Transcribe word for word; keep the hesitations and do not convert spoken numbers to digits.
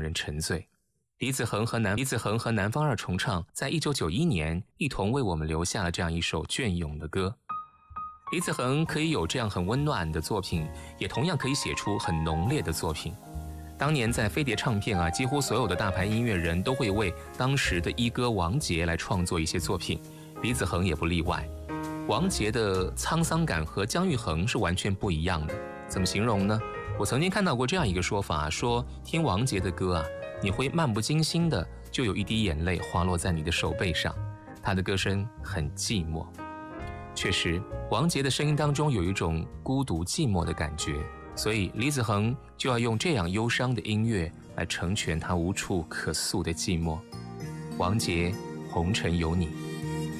人沉醉。李子恒和南李子恒和南方二重唱在一九九一年一同为我们留下了这样一首隽永的歌。李子恒可以有这样很温暖的作品，也同样可以写出很浓烈的作品。当年在飞碟唱片啊，几乎所有的大牌音乐人都会为当时的一哥王杰来创作一些作品，李子恒也不例外。王杰的沧桑感和姜育恒是完全不一样的，怎么形容呢？我曾经看到过这样一个说法，说听王杰的歌啊，你会漫不经心的就有一滴眼泪滑落在你的手背上，他的歌声很寂寞。确实，王杰的声音当中有一种孤独寂寞的感觉，所以李子恒就要用这样忧伤的音乐来成全他无处可诉的寂寞。王杰，红尘有你。